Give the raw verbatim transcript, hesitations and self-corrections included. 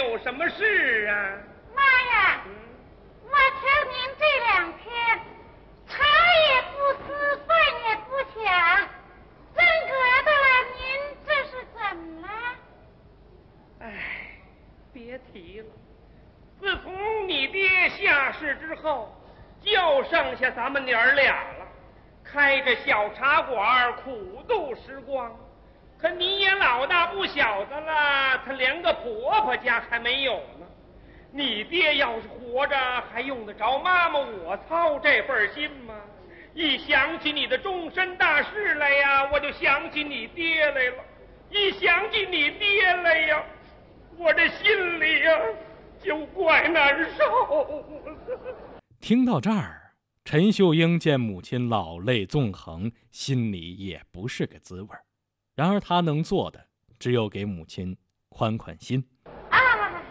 有什么事啊？ 妈呀，嗯、我瞧您这两天茶也不思，饭也不想，真格的了，您这是怎么了？ 哎，别提了，自从你爹下世之后，就剩下咱们娘儿俩了，开着小茶馆苦度时光。可你也老大不小的了，他连个婆婆家还没有呢。你爹要是活着，还用得着妈妈我操这份心吗？一想起你的终身大事来呀，我就想起你爹来了；一想起你爹来呀，我这心里呀就怪难受。 听到这儿，陈秀英见母亲老泪纵横，心里也不是个滋味。然而他能做的只有给母亲宽宽心。